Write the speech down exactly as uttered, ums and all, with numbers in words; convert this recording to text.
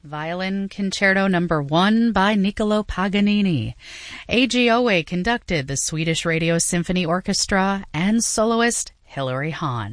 Violin Concerto Number One by Niccolo Paganini. A G O A conducted the Swedish Radio Symphony Orchestra and soloist Hilary Hahn.